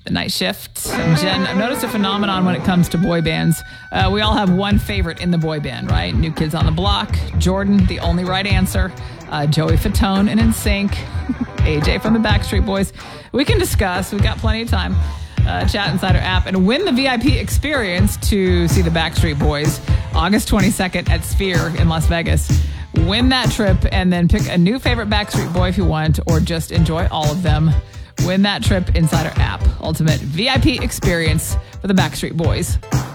The Night Shift. Jen, I've noticed a phenomenon when it comes to boy bands. We all have one favorite in the boy band, right? New Kids on the Block, Jordan, the only right answer, Joey Fatone and NSYNC, AJ from the Backstreet Boys. We can discuss. We've got plenty of time. Chat Insider app and win the VIP experience to see the Backstreet Boys August 22nd at Sphere in Las Vegas. Win that trip and then pick a new favorite Backstreet Boy if you want, or just enjoy all of them. Win that trip, Insider app. Ultimate VIP experience for the Backstreet Boys.